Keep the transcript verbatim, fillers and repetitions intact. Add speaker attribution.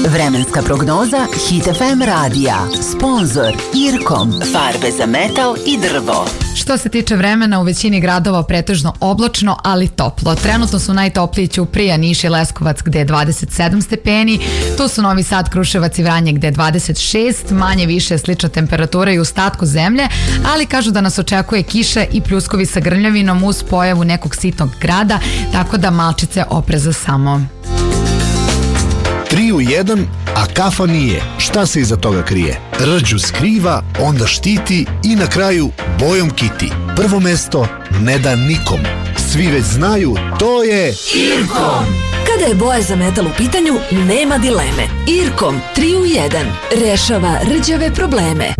Speaker 1: Vremenska prognoza Hit F M radija. Sponzor Irkom. Farbe za metal i drvo.
Speaker 2: Što se tiče vremena, u većini gradova pretežno oblačno, ali toplo. Trenutno su najtopliji Ćuprija, Niš i Leskovac gde je dvadeset sedam stepeni. Tu su Novi Sad, Kruševac i Vranje gde je dvadeset šest. Manje više slična temperatura i u ostatku zemlje, ali kažu da nas očekuje kiša i pljuskovi sa grmljavinom uz pojavu nekog sitnog grada, tako da malčice opreza samo.
Speaker 3: Tri u jedan, a kafa nije. Šta se iza toga krije? Rđu skriva, onda štiti i na kraju bojom kiti. Prvo mesto ne da nikom. Svi već znaju, to je Irkom.
Speaker 4: Kada je boja za metal u pitanju, nema dileme. Irkom tri u jedan rešava rđave probleme.